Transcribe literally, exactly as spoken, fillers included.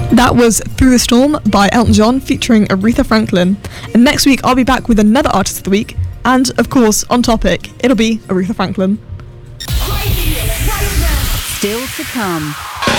That was Through the Storm by Elton John featuring Aretha Franklin. And next week I'll be back with another Artist of the Week, and of course, on topic, it'll be Aretha Franklin. Still to come.